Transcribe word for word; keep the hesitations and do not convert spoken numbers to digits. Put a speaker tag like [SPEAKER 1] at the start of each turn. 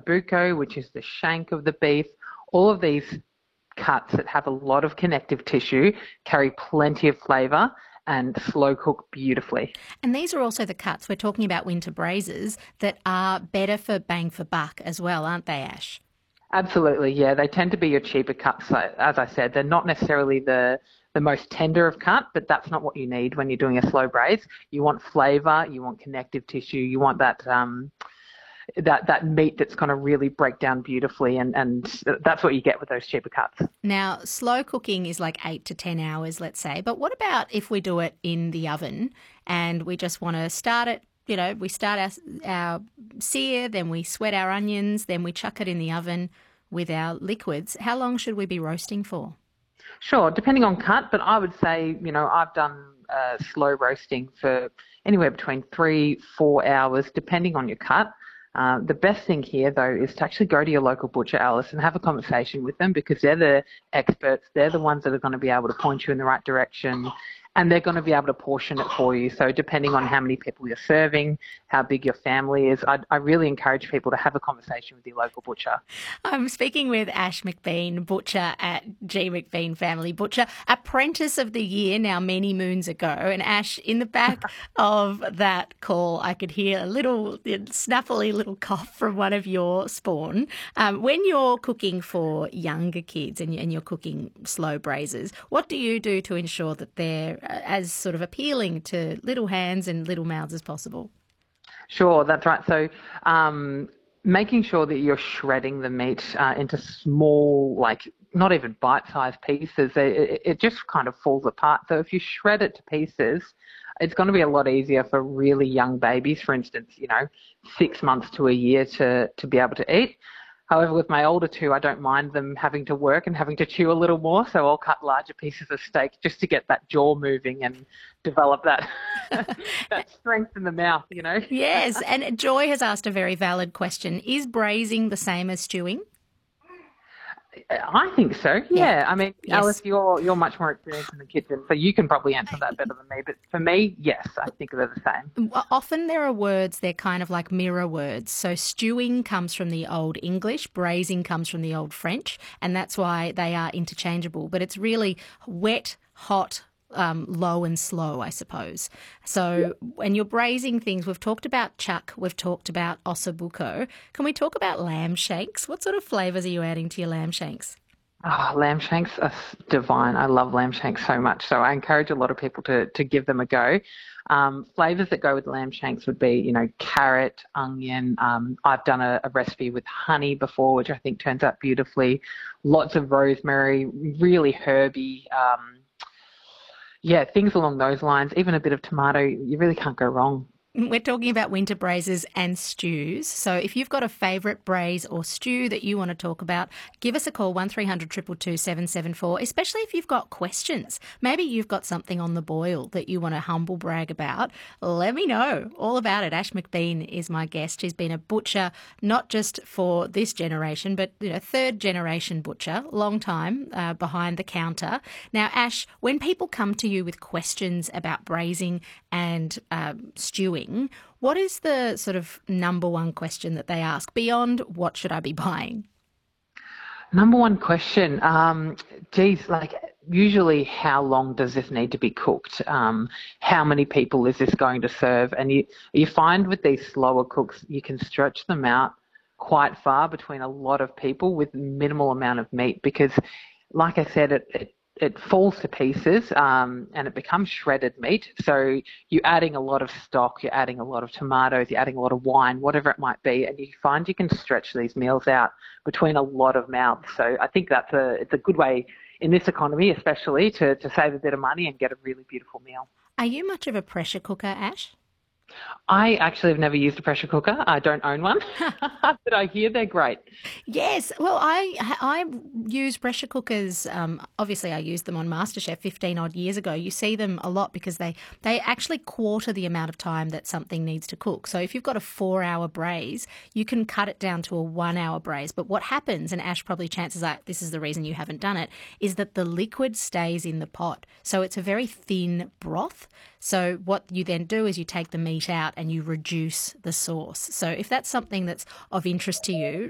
[SPEAKER 1] bucco, which is the shank of the beef. All of these cuts that have a lot of connective tissue carry plenty of flavour and slow cook beautifully.
[SPEAKER 2] And these are also the cuts, we're talking about winter braises, that are better for bang for buck as well, aren't they, Ash?
[SPEAKER 1] Absolutely, yeah. They tend to be your cheaper cuts. So, as I said, they're not necessarily the the most tender of cut, but that's not what you need when you're doing a slow braise. You want flavour, you want connective tissue, you want that um, that that meat that's going to really break down beautifully, and, and that's what you get with those cheaper cuts.
[SPEAKER 2] Now, slow cooking is like eight to ten hours, let's say. But what about if we do it in the oven and we just want to start it, you know, we start our, our sear, then we sweat our onions, then we chuck it in the oven with our liquids. How long should we be roasting for?
[SPEAKER 1] Sure, depending on cut, but I would say, you know, I've done uh, slow roasting for anywhere between three, four hours, depending on your cut. Uh, the best thing here, though, is to actually go to your local butcher, Alice, and have a conversation with them, because they're the experts. They're the ones that are going to be able to point you in the right direction, and they're going to be able to portion it for you. So depending on how many people you're serving, how big your family is, I, I really encourage people to have a conversation with your local butcher.
[SPEAKER 2] I'm speaking with Ash McBean, butcher at G McBean Family Butcher, apprentice of the year now many moons ago. And Ash, in the back of that call, I could hear a little snappily little cough from one of your spawn. Um, when you're cooking for younger kids and you're cooking slow braises, what do you do to ensure that they're as sort of appealing to little hands and little mouths as possible?
[SPEAKER 1] Sure, that's right. So um, making sure that you're shredding the meat uh, into small, like not even bite-sized pieces, it, it just kind of falls apart. So if you shred it to pieces, it's going to be a lot easier for really young babies, for instance, you know, six months to a year to, to be able to eat. However, with my older two, I don't mind them having to work and having to chew a little more, so I'll cut larger pieces of steak just to get that jaw moving and develop that that strength in the mouth, you know.
[SPEAKER 2] Yes, and Joy has asked a very valid question. Is braising the same as stewing?
[SPEAKER 1] I think so, yeah.
[SPEAKER 2] Yeah.
[SPEAKER 1] I mean,
[SPEAKER 2] Yes.
[SPEAKER 1] Alice, you're you're much more experienced in the kitchen, so you can probably answer that better than me. But for me, yes, I think they're the same.
[SPEAKER 2] Often there are words, they're kind of like mirror words. So stewing comes from the Old English, braising comes from the Old French, and that's why they are interchangeable. But it's really wet, hot, um, low and slow, I suppose. So when you're braising things, we've talked about chuck, we've talked about ossobuco. Can we talk about lamb shanks? What sort of flavours are you adding to your lamb shanks?
[SPEAKER 1] Oh, lamb shanks are divine. I love lamb shanks so much. So I encourage a lot of people to, to give them a go. Um, flavours that go with lamb shanks would be, you know, carrot, onion. Um, I've done a, a recipe with honey before, which I think turns out beautifully. Lots of rosemary, really herby. Um, yeah, things along those lines. Even a bit of tomato. You really can't go wrong.
[SPEAKER 2] We're talking about winter braises and stews. So if you've got a favourite braise or stew that you want to talk about, give us a call, one three hundred two two two seven seven four, especially if you've got questions. Maybe you've got something on the boil that you want to humble brag about. Let me know all about it. Ash McBean is my guest. She's been a butcher, not just for this generation, but you know, third generation butcher, long time uh, behind the counter. Now, Ash, when people come to you with questions about braising and um, stewing, what is the sort of number one question that they ask beyond what should I be buying?
[SPEAKER 1] Number one question, um, geez, like usually how long does this need to be cooked? Um, how many people is this going to serve? And you, you find with these slower cooks, you can stretch them out quite far between a lot of people with minimal amount of meat because, like I said, it, it it falls to pieces um, and it becomes shredded meat. So you're adding a lot of stock, you're adding a lot of tomatoes, you're adding a lot of wine, whatever it might be, and you find you can stretch these meals out between a lot of mouths. So I think that's a it's a good way in this economy, especially to, to save a bit of money and get a really beautiful meal.
[SPEAKER 2] Are you much of a pressure cooker, Ash?
[SPEAKER 1] I actually have never used a pressure cooker. I don't own one, but I hear they're great.
[SPEAKER 2] Yes, well, I I use pressure cookers. Um, obviously, I used them on MasterChef fifteen odd years ago. You see them a lot because they they actually quarter the amount of time that something needs to cook. So if you've got a four-hour braise, you can cut it down to a one-hour braise. But what happens, and Ash, probably chances are this is the reason you haven't done it, is that the liquid stays in the pot. So it's a very thin broth. So what you then do is you take the meat out and you reduce the sauce. So if that's something that's of interest to you,